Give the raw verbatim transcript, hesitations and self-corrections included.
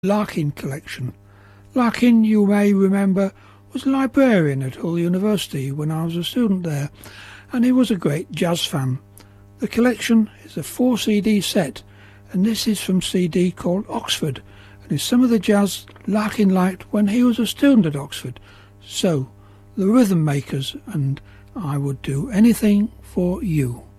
Larkin collection. Larkin, you may remember, was a librarian at Hull University when I was a student there, and he was a great jazz fan. The collection is a four C D set, and this is from C D called Oxford, and is some of the jazz Larkin liked when he was a student at Oxford. So, the Rhythm Makers, and I Would Do Anything for You.